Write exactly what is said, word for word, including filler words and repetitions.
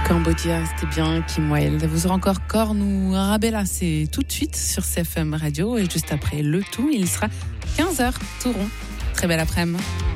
Cambodia, c'était bien Kim Wilde. Vous aurez encore Korn ou Arabella, c'est tout de suite sur C F M Radio. Et juste après le tout, il sera quinze heures tout rond. Très belle après-midi.